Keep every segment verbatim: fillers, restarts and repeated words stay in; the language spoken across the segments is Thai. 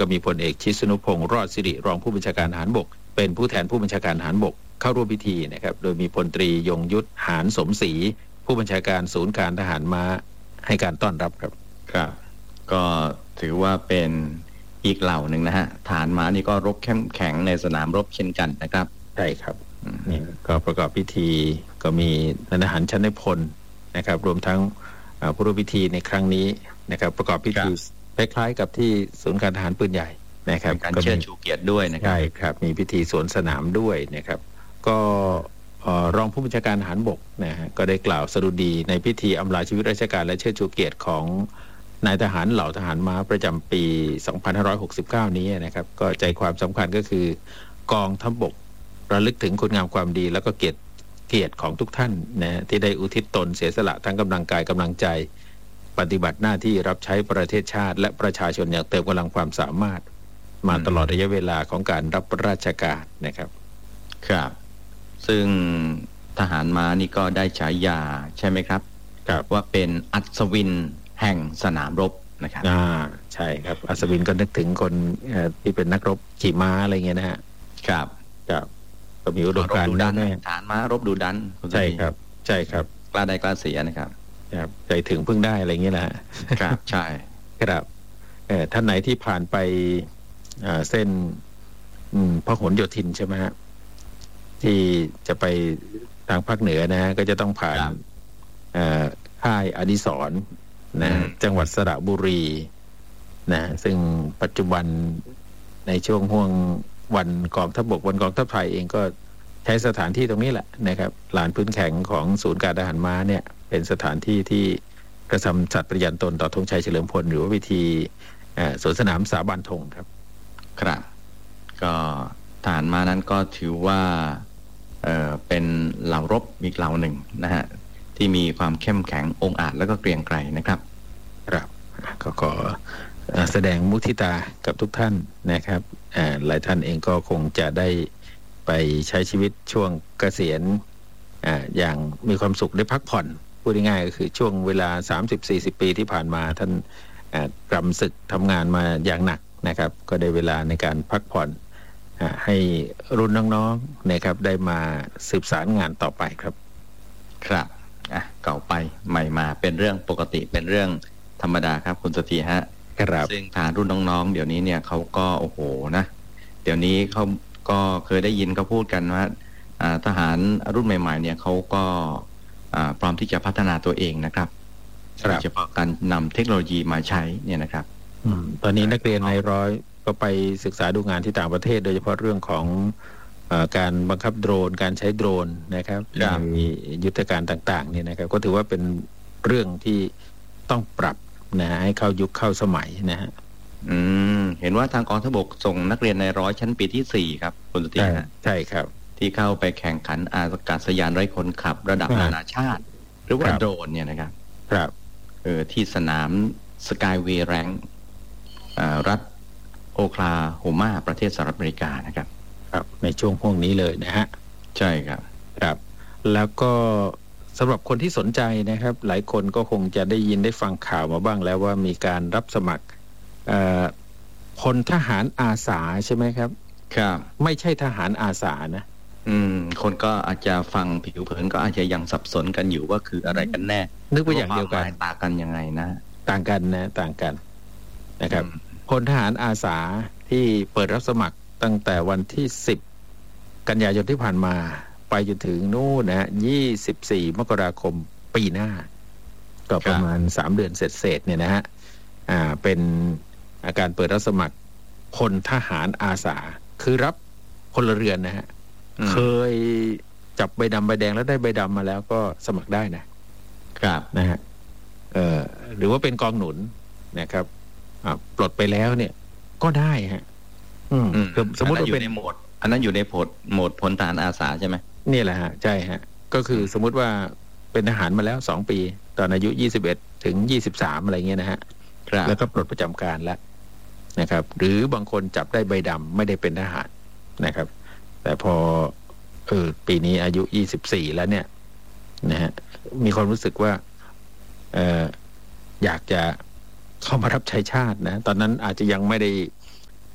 ก็มีพลเอกชิสนุพงษ์รอดสิริรองผู้บัญชาการทหารบกเป็นผู้แทนผู้บัญชาการทหารบกเข้าร่วมพิธีนะครับโดยมีพลตรียงยุทธหานสมศรีผู้บัญชาการศูนย์การทหารม้าให้การต้อนรับครับครับก็ถือว่าเป็นอีกเหล่าหนึ่งนะฮะทหารม้านี่ก็รบเข้มแข็งในสนามรบเช่นกันนะครับใช่ครับนี่ก็ประกอบพิธีก็มีนายทหารชั้นนายพลนะครับรวมทั้งผู้ร่วมพิธีในครั้งนี้นะครับประกอบพิธีคล้ายๆกับที่ศูนย์การทหารปืนใหญ่นะครับการเชิดชูเกียรติด้วยนะครับใช่ครับมีพิธีสวนสนามด้วยนะครับก็รองผู้บัญชาการทหารบกนะฮะก็ได้กล่าวสดุดีในพิธีอำลาชีวิตราชการและเชิดชูเกียรติของนายทหารเหล่าทหารม้าประจำปีสองพันห้าร้อยหกสิบเก้านี้นะครับก็ใจความสำคัญก็คือกองทัพบกระลึกถึงคุณงามความดีแล้วก็เกียรติเกียรติของทุกท่านนะที่ได้อุทิศตนเสียสละทั้งกำลังกายกำลังใจปฏิบัติหน้าที่รับใช้ประเทศชาติและประชาชนอย่างเต็มกำลังความสามารถมาตลอดระยะเวลาของการรับราชการนะครับครับซึ่งทหารม้านี่ก็ได้ฉายาใช่ไหมครับครับว่าเป็นอัศวินแห่งสนามรบนะครับอ่าใช่ครับอัศวินก็นึกถึงคนที่เป็นนักรบขี่ม้าอะไรเงี้ยนะฮะครับครับก็มีอุดมการณ์ดันทหารม้ารบดูดันใช่ครับใช่ครับกล้าได้กล้าเสียนะครับครับใจถึงพึ่งได้อะไรเงี้ยแหละครับใช่ครับเอ่อท่านไหนที่ผ่านไปเส้นพหลโยธินใช่ไหมฮะที่จะไปทางภาคเหนือนะฮะก็จะต้องผ่านค่ายอดิศรนะจังหวัดสระบุรีนะซึ่งปัจจุบันในช่วงห่วงวันกองทัพบกวันกองทัพไทยเองก็ใช้สถานที่ตรงนี้แหละนะครับลานพื้นแข็งของศูนย์การทหารม้าเนี่ยเป็นสถานที่ที่กระทำสัตย์ปฏิญาณตนต่อธงชัยเฉลิมพลหรือว่าพิธีสวนสนามสาบานธงครับครับก็ทหารม้านั้นก็ถือว่าเอ่อเป็นเหล่ารบอีกเหล่าหนึ่งนะฮะที่มีความเข้มแข็งองอาจแล้วก็เกรียงไกรนะครับครับก็ขอแสดงมุทิตากับทุกท่านนะครับหลายท่านเองก็คงจะได้ไปใช้ชีวิตช่วงเกษียณ อ, อย่างมีความสุขได้พักผ่อนพูดง่ายๆก็คือช่วงเวลา สามสิบสี่สิบ ปีที่ผ่านมาท่านกำศึกทำงานมาอย่างหนักนะครับก็ได้เวลาในการพักผ่อนให้รุ่นน้องๆนะครับได้มาสืบสารงานต่อไปครับครับอ่ะเก่าไปใหม่มาเป็นเรื่องปกติเป็นเรื่องธรรมดาครับคุณสตีฮะครับซึ่งทหารรุ่นน้องๆเดี๋ยวนี้เนี่ยเขาก็โอ้โหนะเดี๋ยวนี้เขาก็เคยได้ยินเขาพูดกันว่าทหารรุ่นใหม่ๆเนี่ยเขาก็พร้อมที่จะพัฒนาตัวเองนะครับโดยเฉพาะการนำเทคโนโลยีมาใช้เนี่ยนะครับตอนนี้นักเรียนในร้อยก็ไปศึกษาดูงานที่ต่างประเทศโดยเฉพาะเรื่องของการบังคับโดรนการใช้โดรนนะครับมียุทธการต่างๆเนี่ยนะครับก็ถือว่าเป็นเรื่องที่ต้องปรับนะให้เข้ายุคเข้าสมัยนะฮะอืมเห็นว่าทางกองทัพบกส่งนักเรียนในร้อยชั้นปีที่สี่ครับคุณสตินะใช่ครับที่เข้าไปแข่งขันอากาศยานไร้คนขับระดับนานาชาติหรือว่าโดรนเนี่ยนะครับครับเออที่สนามสกายเวย์แรงรัฐโอคลาโฮมาประเทศสหรัฐอเมริกานะครับครับในช่วงพวกนี้เลยนะฮะใช่ครับครับแล้วก็สำหรับคนที่สนใจนะครับหลายคนก็คงจะได้ยินได้ฟังข่าวมาบ้างแล้วว่ามีการรับสมัครพลทหารอาสาใช่ไหมครับครับไม่ใช่ทหารอาสานะอืมคนก็อาจจะฟังผิวเผินก็อาจจะยังสับสนกันอยู่ว่าคืออะไรกันแน่นึกว่าอย่างเดียวกันต่างกันยังไงนะต่างกันนะต่างกันนะครับพลทหารอาสาที่เปิดรับสมัครตั้งแต่วันที่สิบกันยายนที่ผ่านมาไปจนถึงนู่นนะฮะยี่สิบสี่มกราคมปีหน้าก็ประมาณสามเดือนเศษๆเนี่ยนะฮะอ่าเป็นอาการเปิดรับสมัครพลทหารอาสาคือรับพลเรือนนะฮะเคยจับใบดำใบแดงแล้วได้ใบดำมาแล้วก็สมัครได้นะครับนะฮะเอ่อหรือว่าเป็นกองหนุนนะครับอ่าปลดไปแล้วเนี่ยก็ได้ฮะอืมสมมติว่าเป็นโหมดอันนั้นอยู่ในโหมดโหมดพลทหารอาสาใช่ไหมนี่แหละฮะใช่ฮะก็คือสมมุติว่าเป็นทหารมาแล้วสองปีตอนอายุยี่สิบเอ็ดถึงยี่สิบสามอะไรเงี้ยนะฮะแล้วก็ปลดประจำการแล้วนะครับหรือบางคนจับได้ใบดำไม่ได้เป็นทหารนะครับแต่พอเออปีนี้อายุยี่สิบสี่แล้วเนี่ยนะฮะมีความรู้สึกว่าเอออยากจะเข้ามารับใช้ชาตินะตอนนั้นอาจจะยังไม่ได้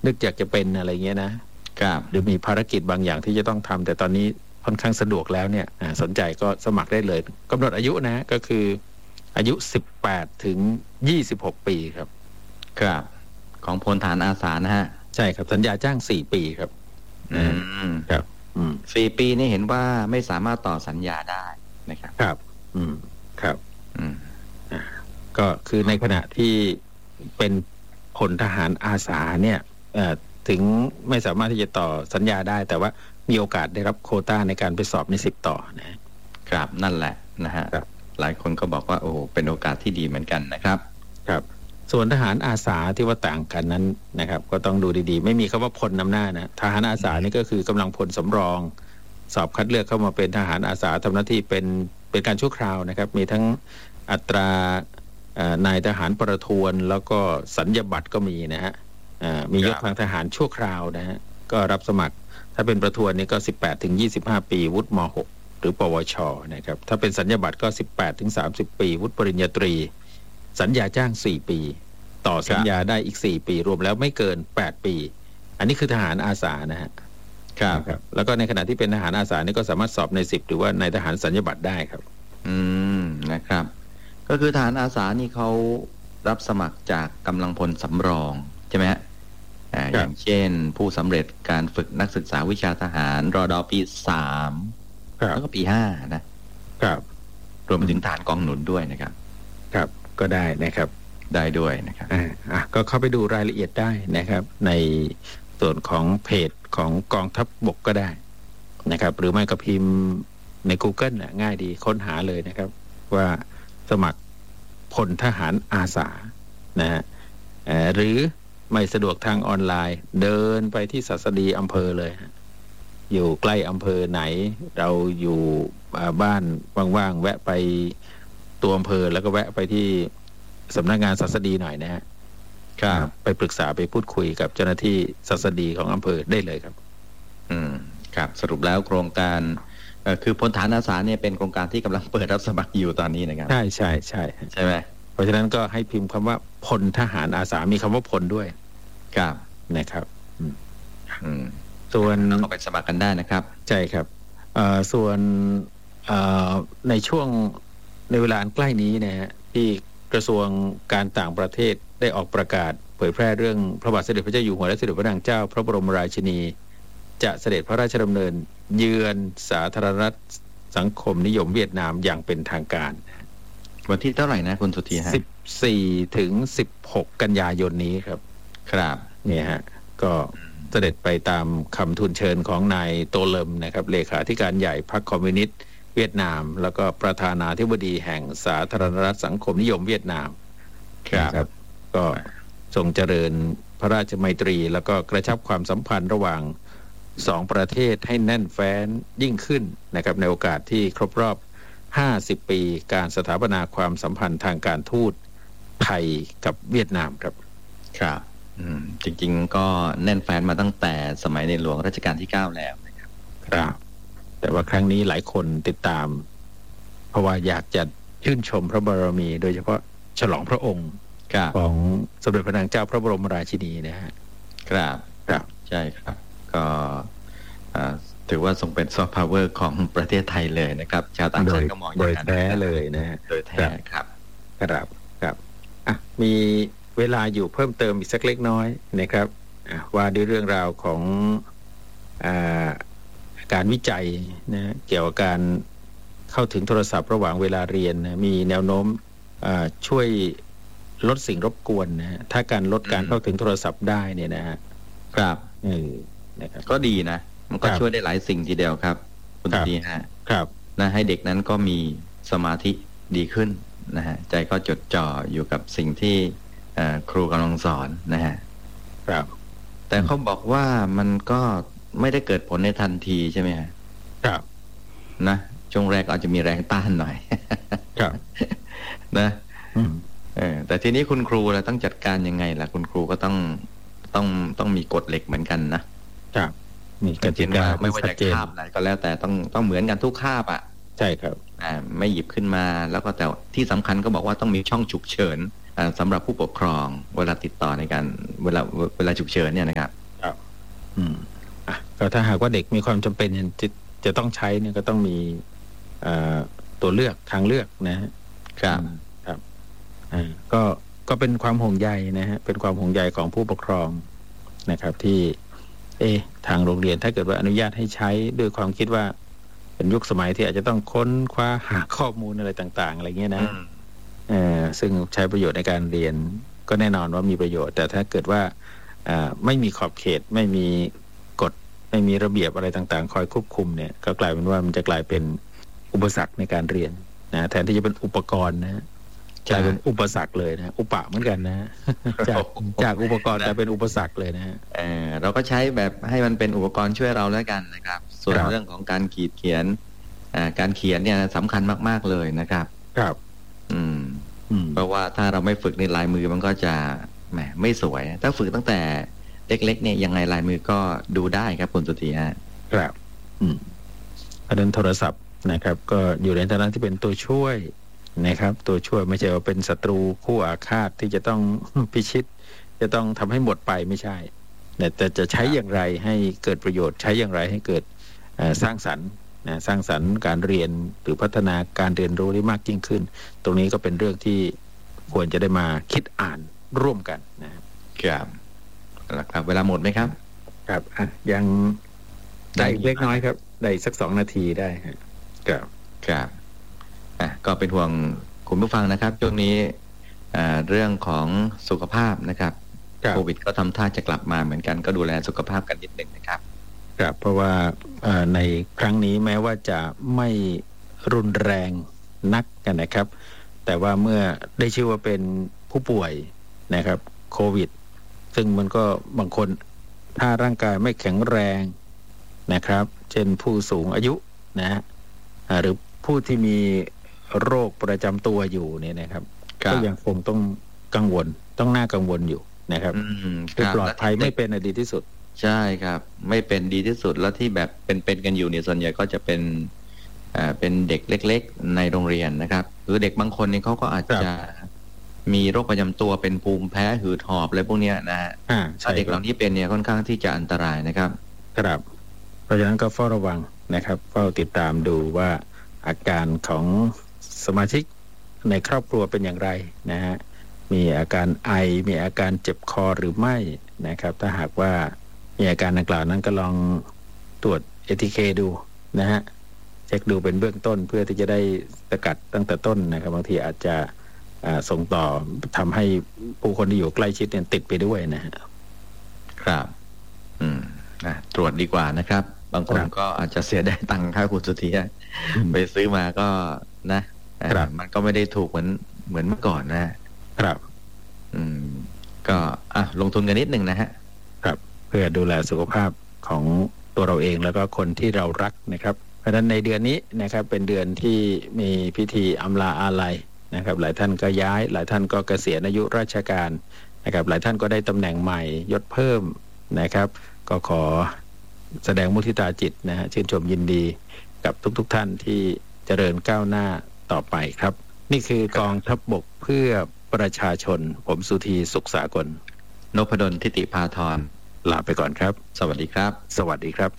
นึกอยากจะเป็นอะไรเงี้ยนะครับหรือมีภารกิจบางอย่างที่จะต้องทำแต่ตอนนี้ค่อนข้างสะดวกแล้วเนี่ยสนใจก็สมัครได้เลยกำหนดอายุนะก็คืออายุสิบแปดถึงยี่สิบหกปีครับครับของพลฐานอาสานะฮะใช่ครับสัญญาจ้างสี่ปีครับอืมครับอืมสี่ปีนี่เห็นว่าไม่สามารถต่อสัญญาได้นะครับครับอืมครับอืมอ่าก็คือในขณะที่เป็นพลทหารอาสาเนี่ยเอ่อถึงไม่สามารถที่จะต่อสัญญาได้แต่ว่ามีโอกาสได้รับโควต้าในการไปสอบในสิบต่อนะครับนั่นแหละนะฮะหลายคนก็บอกว่าโอ้เป็นโอกาสที่ดีเหมือนกันนะครับครับส่วนทหารอาสาที่ว่าต่างกันนั้นนะครับก็ต้องดูดีๆไม่มีคำว่าพลนำหน้านะทหารอาสานี่ก็คือกำลังพลสำรองสอบคัดเลือกเข้ามาเป็นทหารอาสาทำหน้าที่เป็นเป็นการชั่วคราวนะครับมีทั้งอัตรานายทหารประทวนแล้วก็สัญญาบัตรก็มีนะฮะมียศทางทหารชั่วคราวนะฮะก็รับสมัครถ้าเป็นประทวนนี่ก็สิบแปดถึงยี่สิบห้าปีวุฒิม หก หรือปวชนะครับถ้าเป็นสัญญาบัตรก็สิบแปดถึงสามสิบปีวุฒิปริญญาตรีสัญญาจ้างสี่ปีต่อสัญญาได้อีกสี่ปีรวมแล้วไม่เกินแปดปีอันนี้คือทหารอาสานะฮะครับแล้วก็ในขณะที่เป็นทหารอาสานี่ก็สามารถสอบในสิบหรือว่าในทหารสัญญาบัตรได้ครับอืมนะครับก็คือทหารอาสานี่เขารับสมัครจากกำลังพลสำรองใช่ไหมฮะอย่างเช่นผู้สำเร็จการฝึกนักศึกษาวิชาทหารรอดอปีสามแล้วก็ปีห้านะครับรวมไปถึงฐานกองหนุนด้วยนะครับครับก็ได้นะครับได้ด้วยนะครับอ่าก็เข้าไปดูรายละเอียดได้นะครับในส่วนของเพจของกองทัพบกก็ได้นะครับหรือไม่ก็พิมพ์ใน Google น่ะง่ายดีค้นหาเลยนะครับว่าสมัครพลทหารอาสานะฮะหรือไม่สะดวกทางออนไลน์เดินไปที่ศัสดีอำเภอเลยอยู่ใกล้อำเภอไหนเราอยู่บ้านว่างๆแวะไปตัวอำเภอแล้วก็แวะไปที่สำนักงานศัสดีหน่อยนะฮะครับไปปรึกษาไปพูดคุยกับเจ้าหน้าที่ศัสดีของอำเภอได้เลยครับอืมครับสรุปแล้วโครงการเอ่อคือพลฐานอาสาเนี่ยเป็นโครงการที่กำลังเปิดรับสมัครอยู่ตอนนี้นะครับใช่ใช่ใช่ใช่ไหมเพราะฉะนั้นก็ให้พิมพ์คำว่าพลทหารอาสามีคำว่าพลด้วยครับนะครับอืมส่วนก็ไปสมัครกันได้นะครับใช่ครับเอ่อส่วนเอ่อในช่วงในเวลาอันใกล้นี้นะฮะที่กระทรวงการต่างประเทศได้ออกประกาศเผยแพร่เรื่องพระบาทสมเด็จพระเจ้าอยู่หัวและสมเด็จพระนางเจ้าพระบรมราชินีจะเสด็จพระราชดำเนินเยือนสาธารณรัฐสังคมนิยมเวียดนามอย่างเป็นทางการวันที่เท่าไหร่นะคุณสุธีฮะสิบสี่ถึงสิบหกกันยายนนี้ครับครับเนี่ยฮะก็เสด็จไปตามคำทูลเชิญของนายโตเลิมนะครับเลขาธิการใหญ่พรรคคอมมิวนิสต์เวียดนามแล้วก็ประธานาธิบดีแห่งสาธารณรัฐสังคมนิยมเวียดนามครับก็ทรงเจริญพระราชมัยตรีแล้วก็กระชับความสัมพันธ์ระหว่างสองประเทศให้แน่นแฟ้นยิ่งขึ้นนะครับในโอกาสที่ครบรอบห้าสิบปีการสถาปนาความสัมพันธ์ทางการทูตไทยกับเวียดนามครับครับอืมจริงๆก็แน่นแฟ้นมาตั้งแต่สมัยในหลวงรัชกาลที่เก้าแล้วนะครับครับแต่ว่าครั้งนี้หลายคนติดตามเพราะว่าอยากจะชื่นชมพระบารมีโดยเฉพาะฉลองพระองค์ของสมเด็จพระนางเจ้าพระบรมราชินีนะฮะครับครับใช่ครับก็ถือว่าทรงเป็นซอฟต์พาวเวอร์ของประเทศไทยเลยนะครับชาวต่างชาติก็มองอย่างนั้นโดยแท้เลยนะฮะโดยแท้ครับครับครับอ่ะมีเวลาอยู่เพิ่มเติมอีกสักเล็กน้อยนะครับว่าด้วยเรื่องราวของอ่าการวิจัยนะเกี่ยวกับการเข้าถึงโทรศัพท์ระหว่างเวลาเรียนนะมีแนวโน้มช่วยลดสิ่งรบกวนนะฮะถ้าการลดการเข้าถึงโทรศัพท์ได้เนี่ยนะฮะครับเออนะครับก็ดีนะมันก็ช่วยได้หลายสิ่งทีเดียวครับคุณดีฮะครับนะให้เด็กนั้นก็มีสมาธิดีขึ้นนะฮะใจก็จดจ่ออยู่กับสิ่งที่ครูกำลังสอนนะฮะครับแต่เขาบอกว่ามันก็ไม่ได้เกิดผลในทันทีใช่ไหมครับนะช่วงแรกอาจจะมีแรงต้านหน่อยครับนะเออแต่ทีนี้คุณครูเราต้องจัดการยังไงล่ะคุณครูก็ต้องต้องต้องมีกฎเหล็กเหมือนกันนะครับมีกติกาไม่ว่าจะคาบอะไรก็แล้วแต่ต้องต้องเหมือนกันทุกคาบอ่ะใช่ครับอ่าไม่หยิบขึ้นมาแล้วก็แต่ที่สำคัญก็บอกว่าต้องมีช่องฉุกเฉินอ่าสำหรับผู้ปกครองเวลาติดต่อในการเวลาเวลาฉุกเฉินเนี่ยนะครับอืมอ่ะก็ถ้าหากว่าเด็กมีความจำเป็นจะจะต้องใช้เนี่ยก็ต้องมีตัวเลือกทางเลือกนะฮะครับครับอ่าก็ก็เป็นความห่วงใยนะฮะเป็นความห่วงใยของผู้ปกครองนะครับที่เอทางโรงเรียนถ้าเกิดว่าอนุญาตให้ใช้ด้วยความคิดว่าเป็นยุคสมัยที่อาจจะต้องค้นคว้าหาข้อมูลอะไรต่างๆอะไรเงี้ยนะเออซึ่งใช้ประโยชน์ในการเรียนก็แน่นอนว่ามีประโยชน์แต่ถ้าเกิดว่าอ่าไม่มีขอบเขตไม่มีกฎไม่มีระเบียบอะไรต่างๆคอยควบคุมเนี่ยก็กลายเป็นว่ามันจะกลายเป็นอุปสรรคในการเรียนนะแทนที่จะเป็นอุปกรณ์นะกลายเป็นอุปสรรคเลยนะอุปะเหมือนกันนะจากจากอุปกรณ์กลายเป็นอุปสรรคเลยนะฮะเออเราก็ใช้แบบให้มันเป็นอุปกรณ์ช่วยเราแล้วกันนะครับส่วนเรื่องของการขีดเขียนอ่าการเขียนเนี่ยสำคัญมากๆเลยนะครับครับอืมเพราะว่าถ้าเราไม่ฝึกในลายมือมันก็จะแหมไม่สวยถ้าฝึกตั้งแต่เล็กๆเนี่ยยังไงลายมือก็ดูได้ครับคุณสุธีฮะครับอืมประเด็นโทรศัพท์นะครับก็อยู่ในฐานะที่เป็นตัวช่วยนะครับตัวช่วยไม่ใช่ว่าเป็นศัตรูคู่อาฆาตที่จะต้องพิชิตจะต้องทำให้หมดไปไม่ใช่แต่จะใช้อย่างไรให้เกิดประโยชน์ใช้อย่างไรให้เกิดสร้างสรรค์นะสร้างสรรค์การเรียนหรือพัฒนาการเรียนรู้ได้มากยิ่งขึ้นตรงนี้ก็เป็นเรื่องที่ควรจะได้มาคิดอ่านร่วมกันนะครับแล้วครับเวลาหมดไหมครับครับอ่ะยังได้เล็กน้อยครับได้สักสองนาทีได้ครับครับอ่ะก็เป็นห่วงคุณผู้ฟังนะครับช่วงนี้เรื่องของสุขภาพนะครับโควิดก็ทำท่าจะกลับมาเหมือนกันก็ดูแลสุขภาพกันนิดหนึ่งนะครับครับเพราะว่าในครั้งนี้แม้ว่าจะไม่รุนแรงนักกันนะครับแต่ว่าเมื่อได้ชื่อว่าเป็นผู้ป่วยนะครับโควิดซึ่งมันก็บางคนถ้าร่างกายไม่แข็งแรงนะครับเช่นผู้สูงอายุนะหรือผู้ที่มีโรคประจำตัวอยู่เนี่ยนะครับก็ยังคงต้องกังวลต้องน่ากังวลอยู่นะครับคือปลอดภัยไม่เป็นดีที่สุดใช่ครับไม่เป็นดีที่สุดแล้วที่แบบเป็นๆกันอยู่เนี่ยส่วนใหญ่ก็จะเป็นอ่าเป็นเด็กเล็กๆในโรงเรียนนะครับหรือเด็กบางคนนี่เขาก็อาจจะมีโรคประจำตัวเป็นภูมิแพ้หืดหอบอะไรพวกนี้นะฮะถ้าเด็กเหล่านี้เป็นเนี่ยค่อนข้างที่จะอันตรายนะครับครับเพราะฉะนั้นก็เฝ้าระวังนะครับเฝ้าติดตามดูว่าอาการของสมาชิกในครอบครัวเป็นอย่างไรนะฮะมีอาการไอมีอาการเจ็บคอหรือไม่นะครับถ้าหากว่ามีอาการดังกล่าวนั้นก็ลองตรวจ เอ ที เค ดูนะฮะเช็คดูเป็นเบื้องต้นเพื่อที่จะได้สกัดตั้งแต่ต้นนะครับบางทีอาจจะส่งต่อทำให้ผู้คนที่อยู่ใกล้ชิดเนี่ยติดไปด้วยนะฮะครับอืมอ่ะตรวจดีกว่านะครับบางคนก็อาจจะเสียได้ตังค่าคุณสุธีไปซื้อมาก็นะมันก็ไม่ได้ถูกเหมือนเหมือนเมื่อก่อนนะครับอืมก็อ่ะลงทุนกันนิดหนึ่งนะฮะครับเพื่อดูแลสุขภาพของตัวเราเองแล้วก็คนที่เรารักนะครับเพราะฉะนั้นในเดือนนี้นะครับเป็นเดือนที่มีพิธีอำลาอาลัยนะครับหลายท่านก็ย้ายหลายท่านก็เกษียณอายุราชการนะครับหลายท่านก็ได้ตำแหน่งใหม่ยศเพิ่มนะครับก็ขอแสดงมุทิตาจิตนะฮะชื่นชมยินดีกับทุกๆ ท่านที่เจริญก้าวหน้าต่อไปครับนี่คือกองทัพบกเพื่อประชาชนผมสุธีสุขสากลนพดลทิติภาธรลาไปก่อนครับสวัสดีครับสวัสดีครับ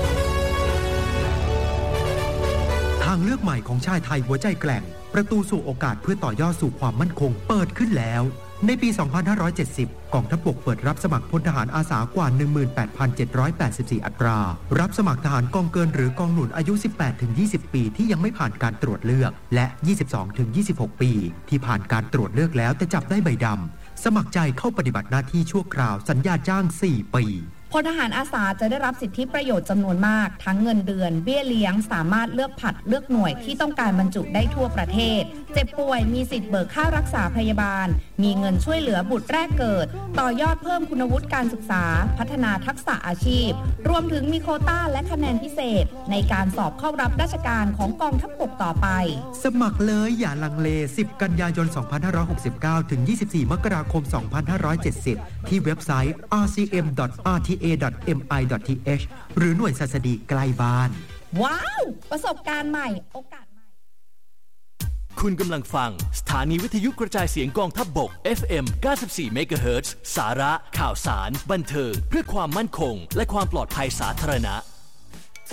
ทางเลือกใหม่ของชายไทยหัวใจแกร่งประตูสู่โอกาสเพื่อต่อยอดสู่ความมั่นคงเปิดขึ้นแล้วในปี สองพันห้าร้อยเจ็ดสิบ กองทัพบกเปิดรับสมัครพลทหารอาสากว่า หนึ่งหมื่นแปดพันเจ็ดร้อยแปดสิบสี่ อัตรารับสมัครทหารกองเกินหรือกองหนุนอายุ สิบแปดถึงยี่สิบ ปีที่ยังไม่ผ่านการตรวจเลือกและ ยี่สิบสองถึงยี่สิบหก ปีที่ผ่านการตรวจเลือกแล้วแต่จับได้ใบดำสมัครใจเข้าปฏิบัติหน้าที่ชั่วคราวสัญญาจ้าง สี่ ปีพลทหารอาสาจะได้รับสิทธิประโยชน์จำนวนมากทั้งเงินเดือนเบี้ยเลี้ยงสามารถเลือกผัดเลือกหน่วยที่ต้องการบรรจุได้ทั่วประเทศเจ็บป่วยมีสิทธิ์เบิกค่ารักษาพยาบาลมีเงินช่วยเหลือบุตรแรกเกิดต่อยอดเพิ่มคุณวุฒิการศึกษาพัฒนาทักษะอาชีพรวมถึงมีโควต้าและคะแนนพิเศษในการสอบเข้ารับราชการของกองทัพบกต่อไปสมัครเลยอย่าลังเลสิบกันยายนสองพันห้าร้อยหกสิบเก้าถึงยี่สิบสี่มกราคมสองพันห้าร้อยเจ็ดสิบที่เว็บไซต์ อาร์ ซี เอ็ม ดอท อาร์ ที เอ ดอท เอ็ม ไอ ดอท ที เอช หรือหน่วยศัสดีใกล้บ้านว้าวประสบการณ์ใหม่โอกาสคุณกำลังฟังสถานีวิทยุกระจายเสียงกองทัพบก เอฟ เอ็ม เก้าสิบสี่ เมกะเฮิรตซ์ สาระข่าวสารบันเทิงเพื่อความมั่นคงและความปลอดภัยสาธารณะ